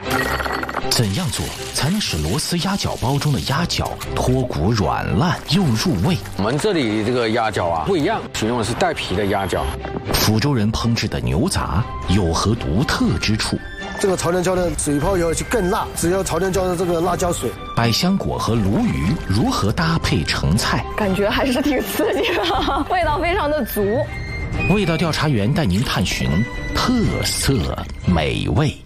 怎样做才能使螺丝鸭脚包中的鸭脚脱骨软烂又入味？ 我们这里这个鸭脚啊不一样，使用的是带皮的鸭脚。 福州人烹制的牛杂有何独特之处？ 这个潮酿椒的水泡以后就更辣，只要潮酿椒的这个辣椒水。 百香果和鲈鱼如何搭配成菜？ 感觉还是挺刺激的，味道非常的足。 味道调查员带您探寻特色美味。